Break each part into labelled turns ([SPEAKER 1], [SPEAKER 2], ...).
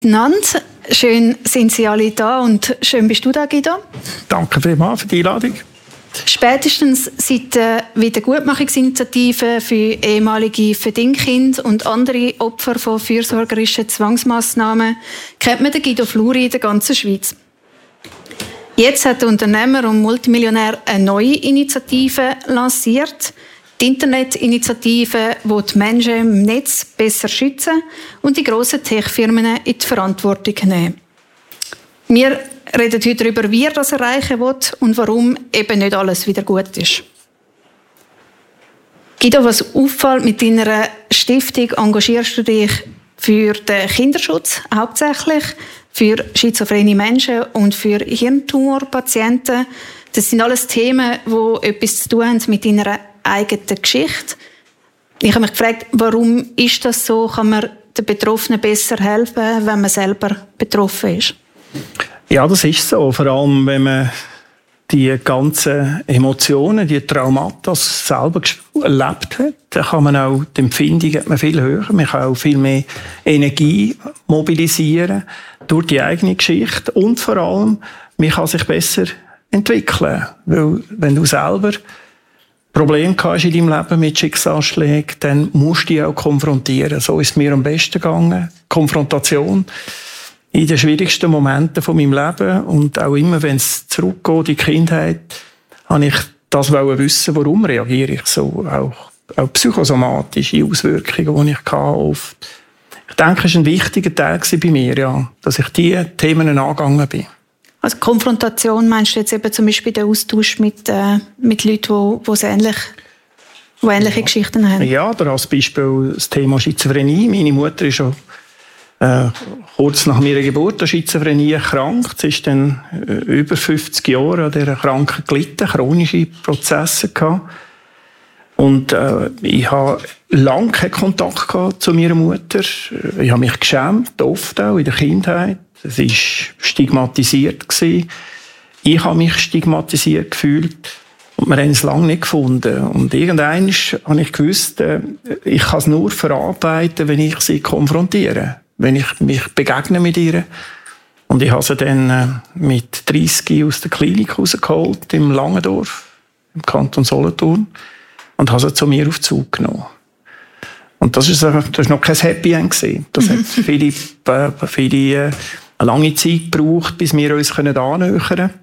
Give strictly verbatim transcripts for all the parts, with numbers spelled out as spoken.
[SPEAKER 1] miteinander. Schön sind Sie alle da und schön bist du da, Guido.
[SPEAKER 2] Danke vielmals für die Einladung.
[SPEAKER 1] Spätestens seit der Wiedergutmachungsinitiative für ehemalige Verdingkinder und andere Opfer von fürsorgerischen Zwangsmassnahmen kennt man den Guido Fluri in der ganzen Schweiz. Jetzt hat der Unternehmer und Multimillionär eine neue Initiative lanciert. Die Internetinitiative, die die Menschen im Netz besser schützen und die grossen Tech-Firmen in die Verantwortung nehmen. Wir reden heute darüber, wie er das erreichen will und warum eben nicht alles wieder gut ist. Guido, was auffällt, mit deiner Stiftung engagierst du dich für den Kinderschutz hauptsächlich, für schizophrene Menschen und für Hirntumorpatienten. Das sind alles Themen, die etwas zu tun haben mit deiner eigenen Geschichte. Ich habe mich gefragt, warum ist das so? Kann man den Betroffenen besser helfen, wenn man selber betroffen ist?
[SPEAKER 2] Ja, das ist so. Vor allem, wenn man die ganzen Emotionen, die Traumata selber erlebt hat, dann kann man auch die Empfindung hat man viel höher. Man kann auch viel mehr Energie mobilisieren durch die eigene Geschichte. Und vor allem, man kann sich besser entwickeln. Weil, wenn du selber Probleme hast in deinem Leben mit Schicksalsschlägen, dann musst du dich auch konfrontieren. So ist es mir am besten gegangen. Konfrontation in den schwierigsten Momenten von meinem Leben und auch immer, wenn es zurückgeht in die Kindheit, habe ich das wissen, warum reagiere ich so. Auch, auch psychosomatische Auswirkungen, die ich hatte, oft. Ich denke, es war ein wichtiger Teil bei mir, ja, dass ich diese Themen angegangen bin.
[SPEAKER 1] Also Konfrontation meinst du jetzt eben zum Beispiel den Austausch mit, äh, mit Leuten, die, die ähnlich, die ähnliche ja. Geschichten haben? Ja,
[SPEAKER 2] oder als Beispiel das Thema Schizophrenie. Meine Mutter ist schon äh, kurz nach meiner Geburt an Schizophrenie erkrankt. Sie ist dann äh, über fünfzig Jahre an dieser Krankheit gelitten, chronische Prozesse gehabt. Und äh, ich habe lange keinen Kontakt gehabt zu meiner Mutter. Ich habe mich geschämt, oft auch in der Kindheit. Es war stigmatisiert. Ich habe mich stigmatisiert gefühlt und wir haben es lange nicht gefunden. Und irgendwann habe ich gewusst, ich kann es nur verarbeiten, wenn ich sie konfrontiere, wenn ich mich begegne mit ihr. Und ich habe sie dann mit dreißig aus der Klinik rausgeholt, im Langendorf, im Kanton Solothurn, und habe sie zu mir auf den Zug genommen. Und das ist, das ist noch kein Happy End gewesen. Das hat viele, äh, viele äh, eine lange Zeit gebraucht, bis wir uns annähern können.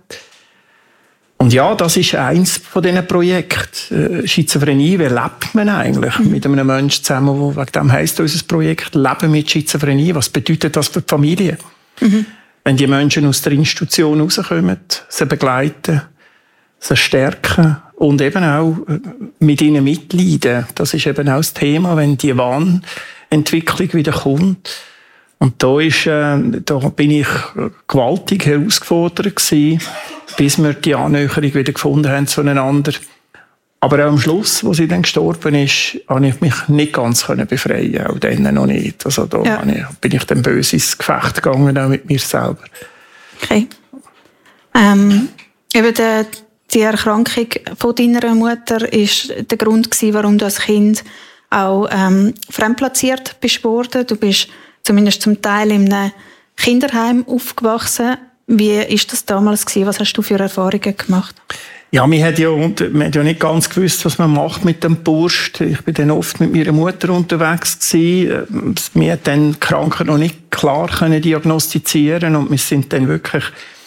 [SPEAKER 2] Und ja, das ist eins von diesen Projekten. Äh, Schizophrenie, wie lebt man eigentlich mhm. mit einem Menschen zusammen, wo, wegen dem heisst unser Projekt Leben mit Schizophrenie. Was bedeutet das für die Familie? Mhm. Wenn die Menschen aus der Institution rauskommen, sie begleiten, sie stärken und eben auch mit ihnen mitleiden. Das ist eben auch das Thema, wenn die Wahnentwicklung wieder kommt. Und da, ist, äh, da bin ich gewaltig herausgefordert gewesen, bis wir die Annäherung wieder gefunden haben zueinander. Aber auch am Schluss, wo sie dann gestorben ist, habe ich mich nicht ganz befreien, auch dann noch nicht. Also da ja. ich, bin ich dann böse ins Gefecht gegangen, auch mit mir selber.
[SPEAKER 1] Okay. Ähm, eben der Die Erkrankung von deiner Mutter war der Grund, warum du als Kind auch ähm, fremdplatziert bist worden. Du bist zumindest zum Teil in einem Kinderheim aufgewachsen. Wie war das damals gewesen? Was hast du für Erfahrungen gemacht?
[SPEAKER 2] Ja, man hat ja, man hat ja nicht ganz gewusst, was man macht mit dem Burst. Ich bin dann oft mit meiner Mutter unterwegs gewesen. Wir hat dann die Krankheit noch nicht klar können diagnostizieren und wir sind dann wirklich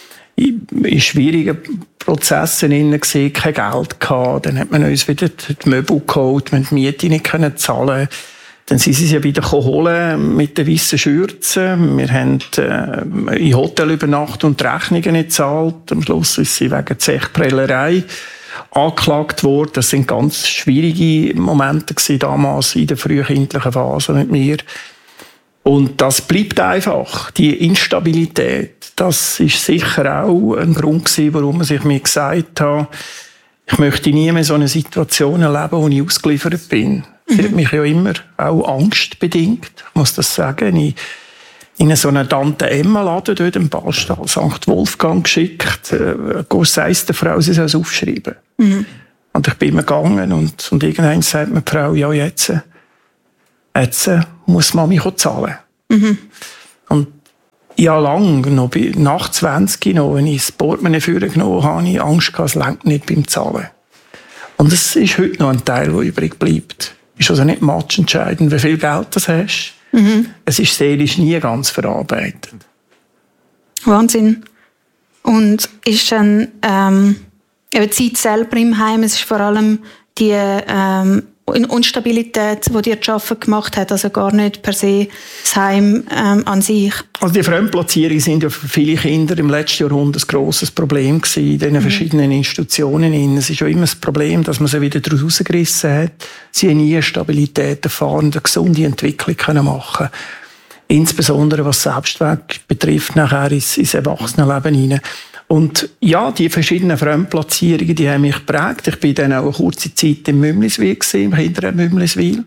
[SPEAKER 2] in schwierigen Prozessen innen gesehen, kein Geld gehabt. Dann hat man uns wieder die Möbel geholt, wir haben die Miete nicht können zahlen. Dann sind sie sie wieder holen mit den weißen Schürzen. Wir haben äh, im Hotel übernachtet und die Rechnungen nicht gezahlt. Am Schluss ist sie wegen Zechprellerei angeklagt worden. Das sind ganz schwierige Momente gewesen, damals in der frühkindlichen Phase mit mir. Und das bleibt einfach, die Instabilität. Das ist sicher auch ein Grund gewesen, warum ich mir gesagt habe, ich möchte nie mehr so eine Situation erleben, wo ich ausgeliefert bin. Das mhm. hat mich ja immer auch angstbedingt, ich muss das sagen. Ich in so einen Tante-Emma-Laden dort im Ballstall Sankt Wolfgang geschickt. Äh, sagst der Frau, sie soll es aufschreiben. Mhm. Und ich bin immer gegangen und, und irgendwann sagt mir die Frau, ja jetzt, jetzt muss Mami zahlen. Mhm. Und Ja, lang, noch bei, nach zwanzig noch, wenn ich das Portemonnaie vorgenommen habe, habe ich Angst gehabt, es reicht nicht beim Zahlen. Und es ist heute noch ein Teil, der übrig bleibt. Es ist also nicht matchentscheidend, wie viel Geld du hast. Mhm. Es ist seelisch nie ganz verarbeitet.
[SPEAKER 1] Wahnsinn. Und ist dann ähm, eben die Zeit selber im Heim, es ist vor allem die ähm, Instabilität, die dir zu arbeiten gemacht hat, also gar nicht per se das Heim ähm, an sich.
[SPEAKER 2] Also die Fremdplatzierungen sind ja für viele Kinder im letzten Jahrhundert ein grosses Problem gewesen, in diesen mhm. verschiedenen Institutionen. Es ist ja immer das Problem, dass man sie wieder daraus rausgerissen hat. Sie haben nie Stabilität erfahren, eine gesunde Entwicklung können machen. Insbesondere was Selbstwert betrifft, nachher ins, ins Erwachsenenleben hinein. Und ja, die verschiedenen Fremdplatzierungen, die haben mich geprägt. Ich war dann auch eine kurze Zeit im Mümliswil, im hinteren Mümliswil.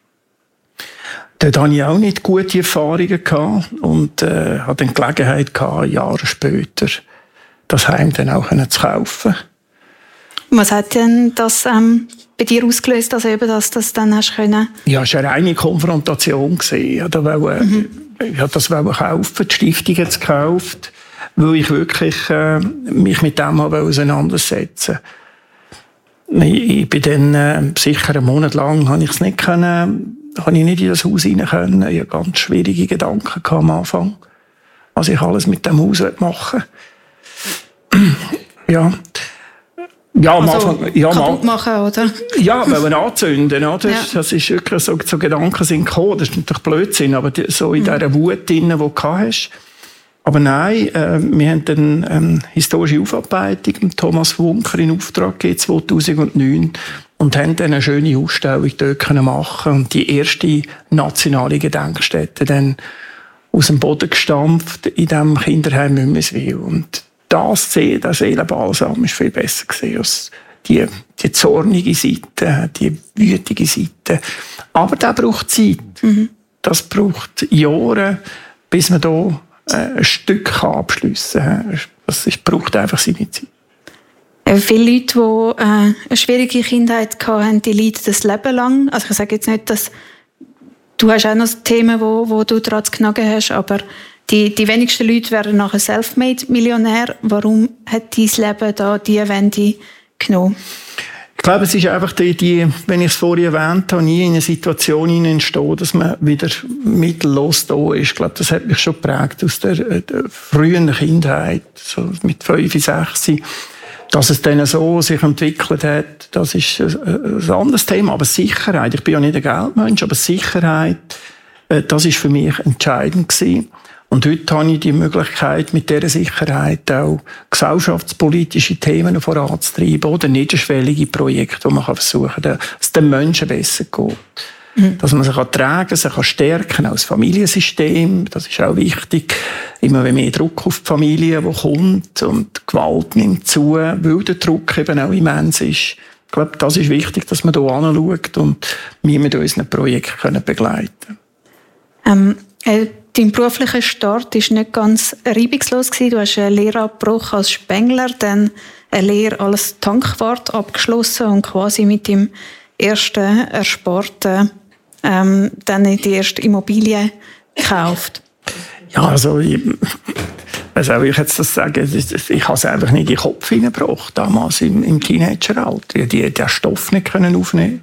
[SPEAKER 2] Dort hatte ich auch nicht gute Erfahrungen gehabt und äh, hatte dann die Gelegenheit gehabt, Jahre später das Heim dann auch zu kaufen.
[SPEAKER 1] Was hat denn das ähm, bei dir ausgelöst, also eben, dass das dann hast können?
[SPEAKER 2] Ja, es war eine reine Konfrontation. Ich wollte mhm. das kaufen, die Stiftung hat es gekauft, weil ich wirklich äh, mich mit dem auseinandersetzen wollte. Ich bin dann äh, sicher einen Monat lang habe ich es nicht können, habe ich nicht in das Haus rein können. Ich hatte ganz schwierige Gedanken am Anfang, was ich alles mit dem Haus machen will. Ja. Ja, am
[SPEAKER 1] also,
[SPEAKER 2] Anfang, ja,
[SPEAKER 1] kaputt machen, oder?
[SPEAKER 2] Ja, weil man anzünden, oder?
[SPEAKER 1] Ja.
[SPEAKER 2] Das ist wirklich so, so Gedanken sind gekommen. Das ist natürlich Blödsinn, aber die, so in mhm. dieser Wut drin, die du hast. Aber nein, äh, wir haben dann eine historische Aufarbeitung mit Thomas Wunker in Auftrag gegeben, zweitausendneun, und haben dann eine schöne Ausstellung dort machen und die erste nationale Gedenkstätte dann aus dem Boden gestampft in diesem Kinderheim Mümliswil. Und das, der Seelenbalsam war viel besser gewesen als die, die zornige Seite, die wütige Seite. Aber das braucht Zeit. Mhm. Das braucht Jahre, bis man da ein Stück abschliessen kann. Das ist, braucht einfach seine Zeit.
[SPEAKER 1] Äh, viele Leute, die äh, eine schwierige Kindheit hatten, die leiden das Leben lang. Also ich sage jetzt nicht, dass du hast auch noch Themen, wo, wo du daran zu knagen hast, aber die, die wenigsten Leute werden nachher Selfmade-Millionär. Warum hat dein Leben da die Wende genommen?
[SPEAKER 2] Ich glaube, es ist einfach die, die wenn ich es vorhin erwähnt habe, nie in eine Situation hineinstehen, dass man wieder mittellos da ist. Ich glaube, das hat mich schon geprägt aus der, der frühen Kindheit, so mit fünf, sechs. Dass es dann so sich entwickelt hat, das ist ein, ein anderes Thema. Aber Sicherheit, ich bin ja nicht ein Geldmensch, aber Sicherheit, das ist für mich entscheidend gewesen. Und heute habe ich die Möglichkeit, mit dieser Sicherheit auch gesellschaftspolitische Themen voranzutreiben oder niederschwellige Projekte, wo man versuchen kann, dass es den Menschen besser geht. Mhm. Dass man sich tragen kann, sich kann stärken als Familiensystem. Das ist auch wichtig. Immer mehr Druck auf die Familie, der kommt, und die Gewalt nimmt zu, weil der Druck eben auch immens ist. Ich glaube, das ist wichtig, dass man hier anschaut und wir mit unseren Projekten begleiten
[SPEAKER 1] können. Ähm, Dein beruflicher Start war nicht ganz reibungslos. Du hast einen Lehrabbruch als Spengler, dann eine Lehre als Tankwart abgeschlossen und quasi mit dem ersten Ersparten ähm, dann die erste Immobilie gekauft.
[SPEAKER 2] Ja, also ich, was soll ich jetzt das sagen? Ich habe es einfach nicht in den Kopf hineingebracht, damals im, im Teenageralter. Die, die den Stoff nicht können aufnehmen.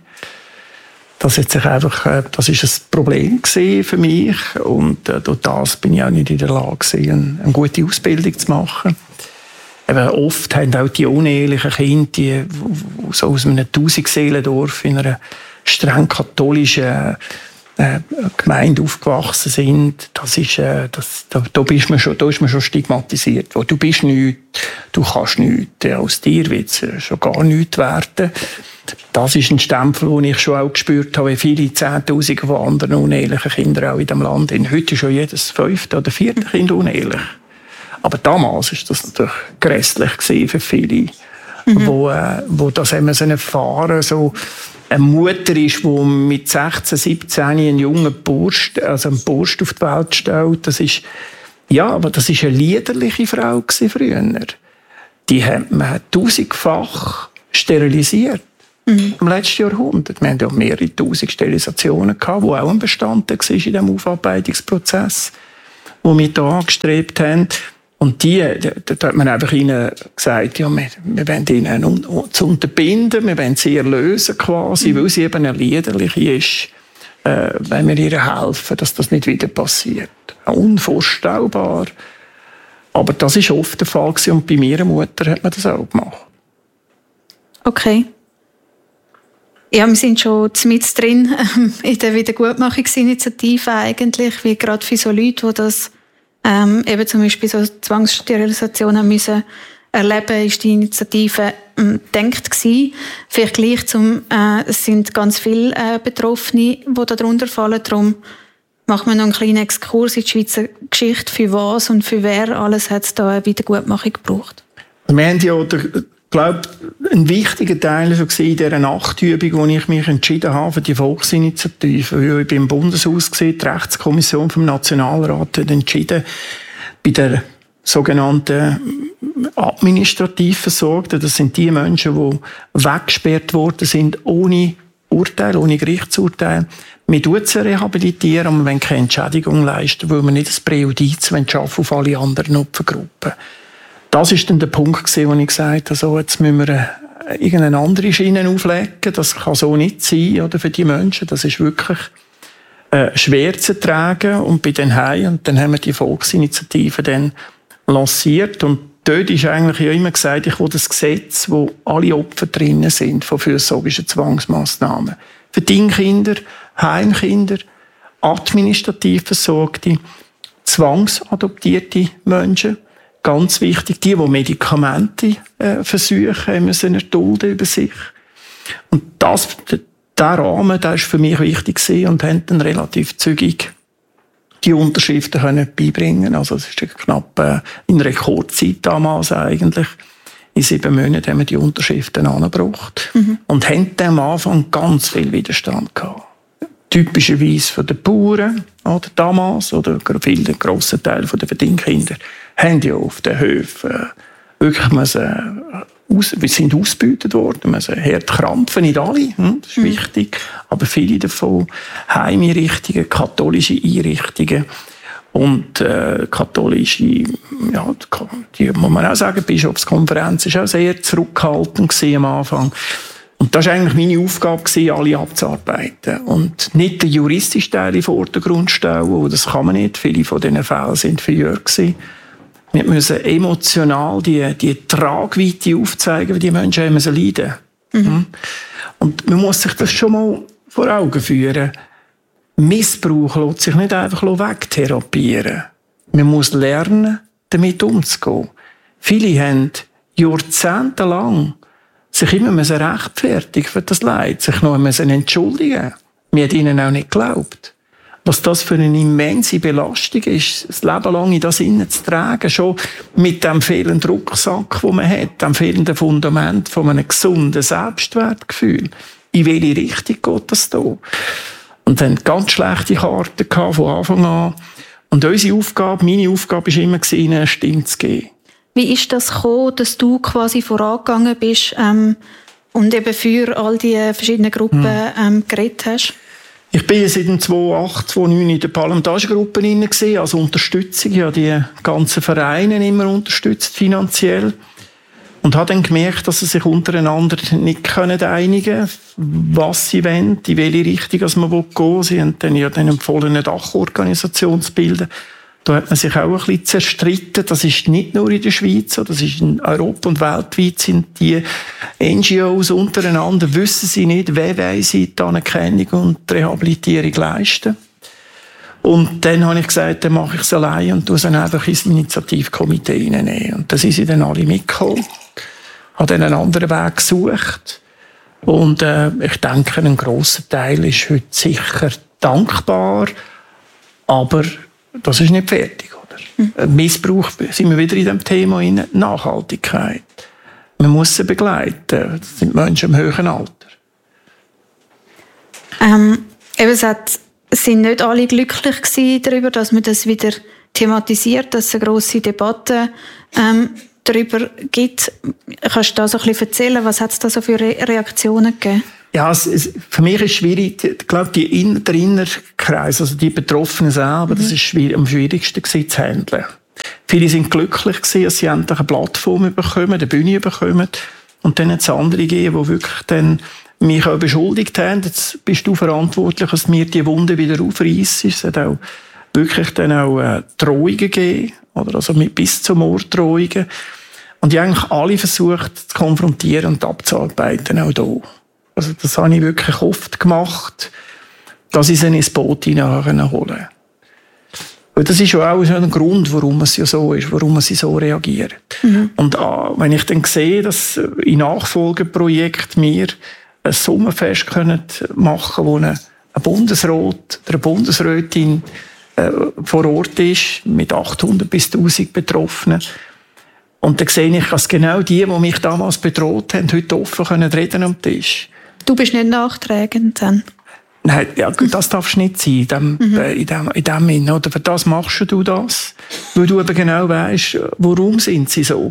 [SPEAKER 2] Das, hat sich einfach, das ist ein Problem für mich, und äh, durch das bin ich auch nicht in der Lage gewesen, eine gute Ausbildung zu machen. Eben, oft haben auch die unehelichen Kinder, die so aus einem Tausendseelendorf in einer streng katholischen äh, Gemeinde aufgewachsen sind, das ist, äh, das, da, da, bist man schon, da ist man schon stigmatisiert. Du bist nichts, du kannst nichts, aus dir wird es schon gar nichts werden. Das ist ein Stempel, den ich schon auch gespürt habe, wie viele Zehntausende von anderen unehelichen Kindern auch in diesem Land sind. Heute ist schon jedes fünfte oder vierte Kind unehelich. Aber damals war das natürlich grässlich für viele, mhm. wo, äh, wo das immer so erfahren, so eine Mutter ist, die mit sechzehn, siebzehn einen jungen Bursch, also einen Bursch auf die Welt stellt. Das ist, ja, aber das ist eine liederliche Frau früher. Die hat man tausendfach sterilisiert. Mhm. Im letzten Jahrhundert. Wir hatten ja mehrere tausend Sterilisationen gehabt, die auch ein Bestandteil war in diesem Aufarbeitungsprozess. die wir hier angestrebt haben. Und die, da, da hat man einfach ihnen gesagt, ja, wir, wir wollen ihnen un, zu unterbinden, wir wollen sie erlösen quasi, mhm. weil sie eben eine Liederliche ist, äh, wenn wir ihr helfen, dass das nicht wieder passiert. Unvorstellbar. Aber das war oft der Fall gewesen, und bei meiner Mutter hat man das auch gemacht.
[SPEAKER 1] Okay. Ja, wir sind schon mit drin ähm, in der Wiedergutmachungsinitiative eigentlich, wie gerade für so Leute, die das ähm, eben zum Beispiel so Zwangssterilisation müssen erleben, ist die Initiative ähm, gedacht gewesen. Vielleicht gleich zum, äh, es sind ganz viele äh, Betroffene, die darunter fallen, darum machen wir noch einen kleinen Exkurs in die Schweizer Geschichte, für was und für wer alles hat es da eine Wiedergutmachung gebraucht. Wir haben ja,
[SPEAKER 2] ich glaube, ein wichtiger Teil schon in dieser Nachtübung, wo ich mich entschieden habe für die Volksinitiative. Ich bin im Bundeshaus gesehen, die Rechtskommission vom Nationalrat hat entschieden, bei der sogenannten administrativ Versorgten, das sind die Menschen, die weggesperrt worden sind, ohne Urteil, ohne Gerichtsurteil. Wir tun sie rehabilitieren, aber wir wollen keine Entschädigung leisten, weil wir nicht das Präjudiz schaffen auf alle anderen Opfergruppen. Das war dann der Punkt, wo ich gesagt habe, so, jetzt müssen wir irgendeine andere Schiene auflegen. Das kann so nicht sein, oder, für die Menschen. Das ist wirklich äh, schwer zu tragen. Und bei den Heim, und dann haben wir die Volksinitiative dann lanciert. Und dort ist eigentlich ja immer gesagt, ich will das Gesetz, wo alle Opfer drinnen sind von fürsorgerischen Zwangsmassnahmen. Verdingkinder, Heimkinder, administrativ versorgte, zwangsadoptierte Menschen. Ganz wichtig, die, die Medikamente äh, versuchen, müssen erdulden über sich. Und das, der Rahmen, der ist für mich wichtig gewesen und haben dann relativ zügig die Unterschriften können beibringen. Also es ist knapp äh, in Rekordzeit damals eigentlich. In sieben Monaten haben wir die Unterschriften angebracht mhm. und haben dann am Anfang ganz viel Widerstand gehabt. Typischerweise von den Bauern, oder damals, oder viele grossen Teil der Verdingkinder, haben ja auf den Höfen wirklich müssen, aus, wir sind ausgebeutet worden, wir müssen hart krampfen, nicht alle, hm, das ist mhm. wichtig, aber viele davon Heimeinrichtungen, katholische Einrichtungen und äh, katholische, ja, die muss man auch sagen, die Bischofskonferenz war auch sehr zurückhaltend am Anfang. Und das war eigentlich meine Aufgabe, alle abzuarbeiten. Und nicht den juristischen Teil in den Vordergrund stellen, das kann man nicht. Viele von diesen Fällen sind verjährt gewesen. Wir müssen emotional die, die Tragweite aufzeigen, wie die Menschen haben müssen leiden. Mhm. Und man muss sich das schon mal vor Augen führen. Missbrauch lässt sich nicht einfach wegtherapieren. Man muss lernen, damit umzugehen. Viele haben jahrzehntelang sich immer müssen rechtfertigen für das Leid, sich noch müssen entschuldigen. Wir haben ihnen auch nicht geglaubt. Was das für eine immense Belastung ist, das Leben lang in das innen zu tragen, schon mit dem fehlenden Rucksack, den man hat, dem fehlenden Fundament von einem gesunden Selbstwertgefühl. In welche Richtung geht das da? Und dann ganz schlechte Karten gehabt von Anfang an. Und unsere Aufgabe, meine Aufgabe war immer, ihnen eine Stimme zu geben.
[SPEAKER 1] Wie ist das gekommen, dass du quasi vorangegangen bist ähm, und eben für all die verschiedenen Gruppen ähm, geredet hast?
[SPEAKER 2] Ich bin seit dem zweitausendacht, zweitausendneun in der parlamentarischen Gruppe drin, als Unterstützung. Ich habe die ganzen Vereine immer unterstützt, finanziell. Und habe dann gemerkt, dass sie sich untereinander nicht einigen können, was sie wollen, in welche Richtung man gehen will. Sie haben dann ja dann empfohlen, eine Dachorganisation zu bilden. Da hat man sich auch ein bisschen zerstritten. Das ist nicht nur in der Schweiz so, das ist in Europa und weltweit sind die N G Os untereinander, wissen sie nicht, wer wollen sie die Anerkennung und die Rehabilitierung leisten. Und dann habe ich gesagt, dann mache ich es allein und tue es dann einfach ins Initiativkomitee reinnehmen. Und da sind sie dann alle mitgekommen, habe dann einen anderen Weg gesucht. Und äh, ich denke, ein grosser Teil ist heute sicher dankbar, aber das ist nicht fertig, oder? Mhm. Missbrauch, sind wir wieder in dem Thema in Nachhaltigkeit. Man muss sie begleiten. Das sind Menschen im höheren Alter.
[SPEAKER 1] Ähm, eben, es, hat, es sind nicht alle glücklich gewesen darüber, dass man das wieder thematisiert, dass es eine grosse Debatte ähm, darüber gibt. Kannst du da so ein bisschen erzählen, was hat es da so für Re- Reaktionen gegeben?
[SPEAKER 2] Ja, es, es, für mich ist es schwierig, ich glaube, die in, der innere Kreis, also die Betroffenen selber, mhm. das ist schwierig, am schwierigsten gewesen, zu handeln. Viele sind glücklich gewesen, dass sie endlich eine Plattform bekommen, eine Bühne bekommen. Und dann hat es andere gegeben, die wirklich dann mich auch beschuldigt haben. Jetzt bist du verantwortlich, dass mir die Wunde wieder aufreissen. Es hat auch wirklich dann auch äh, Drohungen gegeben, oder also mit bis zu Morddrohungen. Und ich habe eigentlich alle versucht zu konfrontieren und abzuarbeiten, auch hier. Also das habe ich wirklich oft gemacht, dass ich sie ins Boot hineinholen konnte. Und das ist ja auch so ein Grund, warum es ja so ist, warum sie so reagieren. Mhm. Und ah, wenn ich dann sehe, dass in Nachfolgeprojekten wir ein Sommerfest können machen, wo ein Bundesrat, eine Bundesrätin äh, vor Ort ist, mit achthundert bis tausend Betroffenen. Und dann sehe ich, dass genau die, die mich damals bedroht haben, heute offen können reden am Tisch.
[SPEAKER 1] Du bist nicht nachtragend dann?
[SPEAKER 2] Nein, ja, das darfst nicht sein, in dem, mhm. äh, in dem, in dem Sinne. Oder für das machst du das, weil du eben genau weisst, warum sind sie so.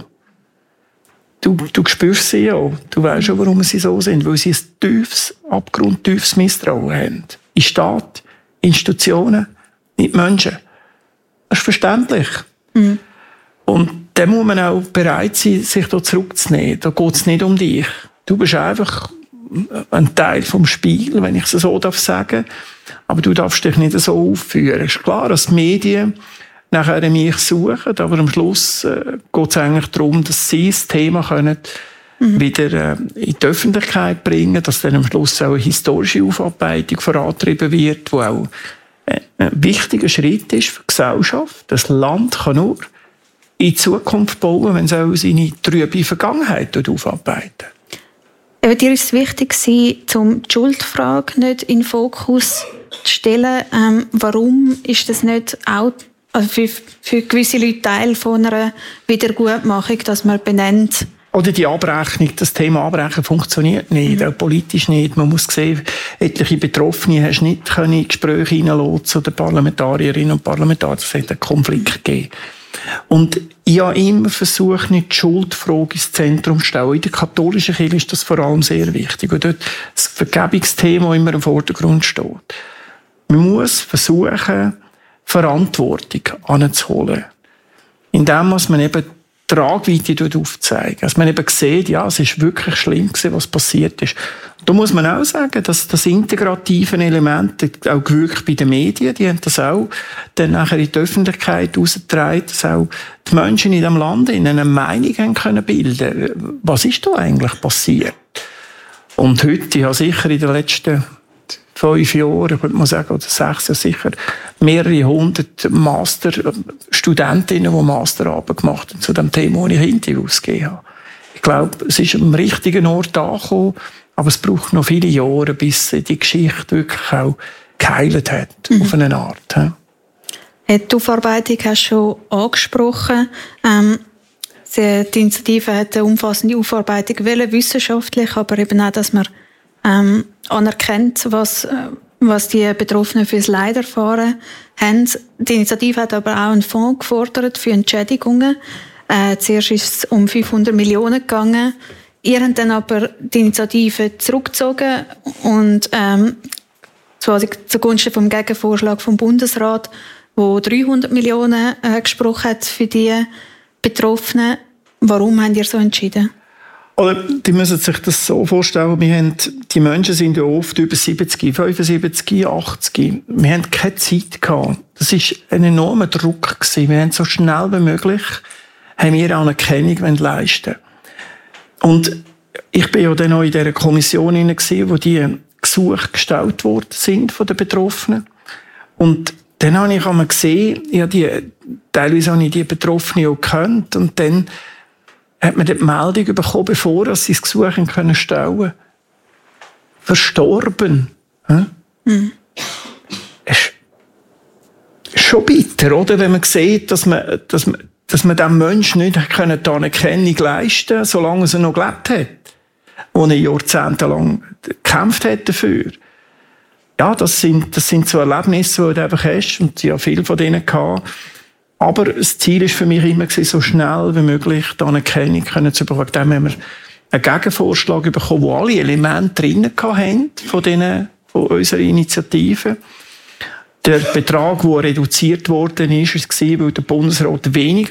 [SPEAKER 2] Du, du spürst sie ja, du weisst ja, warum sie so sind, weil sie ein tiefes, abgrundtiefes Misstrauen haben. In Staat, Institutionen, nicht Menschen. Das ist verständlich. Mhm. Und dann muss man auch bereit sein, sich da zurückzunehmen. Da geht es nicht um dich. Du bist einfach ein Teil vom Spiel, wenn ich es so darf sagen. Aber du darfst dich nicht so aufführen. Es ist klar, dass die Medien nachher mich suchen, aber am Schluss äh, geht es eigentlich darum, dass sie das Thema können mhm. wieder äh, in die Öffentlichkeit bringen, dass dann am Schluss auch eine historische Aufarbeitung vorangetrieben wird, die auch äh, ein wichtiger Schritt ist für die Gesellschaft. Das Land kann nur in die Zukunft bauen, wenn es auch seine trübe Vergangenheit aufarbeiten.
[SPEAKER 1] Aber dir ist es wichtig, um die Schuldfrage nicht in den Fokus zu stellen. Ähm, warum ist das nicht auch also für, für gewisse Leute Teil von einer Wiedergutmachung, dass man benennt?
[SPEAKER 2] Oder die Abrechnung, das Thema Abbrechen funktioniert nicht, mhm. auch politisch nicht. Man muss sehen, etliche Betroffene hast nicht können Gespräche hineinlassen zu den Parlamentarierinnen und Parlamentariern. Es hat einen Konflikt gegeben. Und ich habe immer versucht, nicht die Schuldfrage ins Zentrum zu stellen. In der katholischen Kirche ist das vor allem sehr wichtig. Und dort das Vergebungsthema immer im Vordergrund steht. Man muss versuchen, Verantwortung anzuholen. Indem man eben die Tragweite aufzeigen. Dass man eben sieht, ja, es ist wirklich schlimm gewesen, was passiert ist. Da muss man auch sagen, dass das integrative Element auch gewirkt bei den Medien, die haben das auch dann nachher in die Öffentlichkeit herausgetragen, dass auch die Menschen in diesem Land eine Meinung haben können bilden. Was ist da eigentlich passiert? Und heute, ich habe sicher in den letzten fünf Jahren, ich würde mal sagen, oder sechs Jahre sicher, mehrere hundert Masterstudentinnen, die Masterarbeit gemacht haben zu dem Thema, das ich Interviews ausgegeben habe. Ich glaube, es ist am richtigen Ort angekommen, aber es braucht noch viele Jahre, bis die Geschichte wirklich auch geheilt hat, mhm. auf eine Art.
[SPEAKER 1] Die Aufarbeitung hast du schon angesprochen. Ähm, die Initiative hat eine umfassende Aufarbeitung wollen, wissenschaftlich, aber eben auch, dass man ähm, anerkennt, was, was die Betroffenen für das Leid erfahren haben. Die Initiative hat aber auch einen Fonds gefordert für Entschädigungen. Äh, zuerst ist es um fünfhundert Millionen gegangen. Ihr habt dann aber die Initiative zurückgezogen und ähm, quasi zugunsten vom Gegenvorschlag vom Bundesrat, wo dreihundert Millionen äh, gesprochen hat für die Betroffenen. Warum habt ihr so entschieden?
[SPEAKER 2] Oder die müssen sich das so vorstellen, wir haben, die Menschen sind ja oft über siebzig, fünfundsiebzig, achtzig. Wir haben keine Zeit gehabt. Das war ein enormer Druck gewesen. Wir haben so schnell wie möglich haben wir Anerkennung leisten. Und ich bin ja dann auch in dieser Kommission hinein, wo die Gesuche gestellt worden sind von den Betroffenen. Und dann habe ich einmal gesehen, ja, die, teilweise habe ich die Betroffenen auch gekannt. Und dann hat man die Meldung bekommen, bevor sie das Gesuch können stellen können. Verstorben. Hm? Mhm. Es ist schon bitter, oder? Wenn man sieht, dass man, dass man, dass man diesem Menschen nicht die Anerkennung leisten konnte, solange er noch gelebt hat. Und er jahrzehntelang gekämpft hat dafür. Ja, das sind, das sind so Erlebnisse, die du einfach hast. Und ich habe viele von denen gehabt. Aber das Ziel war für mich immer, so schnell wie möglich die Anerkennung zu bekommen. Dann haben wir einen Gegenvorschlag bekommen, wo alle Elemente drin hatten von, denen, von unserer Initiative. Der Betrag, der reduziert worden ist, war, weil der Bundesrat weniger